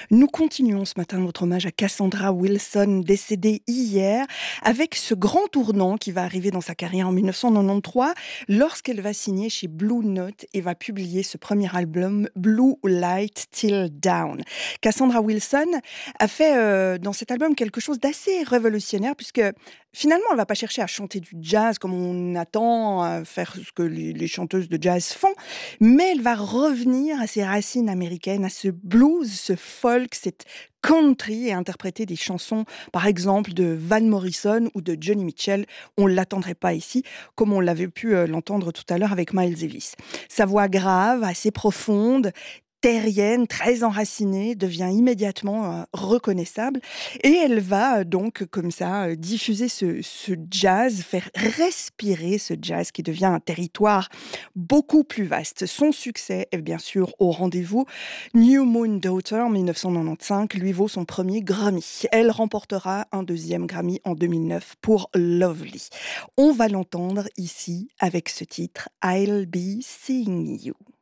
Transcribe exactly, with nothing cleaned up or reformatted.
Nous continuons ce matin notre hommage à Cassandra Wilson, décédée hier, avec ce grand tournant qui va arriver dans sa carrière en mille neuf cent quatre-vingt-treize, lorsqu'elle va signer chez Blue Note et va publier ce premier album, Blue Light Till Dawn. Cassandra Wilson a fait euh, dans cet album quelque chose d'assez révolutionnaire, puisque finalement, elle ne va pas chercher à chanter du jazz comme on attend, à faire ce que les, les chanteuses de jazz font, mais elle va revenir à ses racines américaines, à ce blues, ce folk, cette country, et interpréter des chansons, par exemple, de Van Morrison ou de Johnny Mitchell. On ne l'attendrait pas ici, comme on l'avait pu euh, l'entendre tout à l'heure avec Miles Davis. Sa voix grave, assez profonde, terrienne, très enracinée, devient immédiatement euh, reconnaissable, et elle va euh, donc comme ça euh, diffuser ce, ce jazz, faire respirer ce jazz qui devient un territoire beaucoup plus vaste. Son succès est bien sûr au rendez-vous. New Moon Daughter en mille neuf cent quatre-vingt-quinze lui vaut son premier Grammy. Elle remportera un deuxième Grammy en deux mille neuf pour Lovely. On va l'entendre ici avec ce titre I'll Be Seeing You.